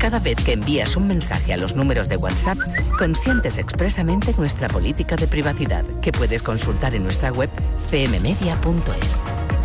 Cada vez que envías un mensaje a los números de WhatsApp, consientes expresamente nuestra política de privacidad, que puedes consultar en nuestra web cmmedia.es.